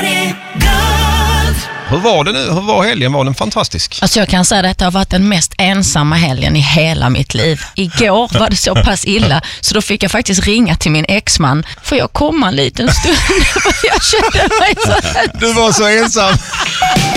Hur var det nu? Hur var helgen? Var den fantastisk? Alltså jag kan säga att det har varit den mest ensamma helgen i hela mitt liv. Igår var det så pass illa så då fick jag faktiskt ringa till min exman. Får jag komma en liten stund? Jag kände mig så här. Du var så ensam.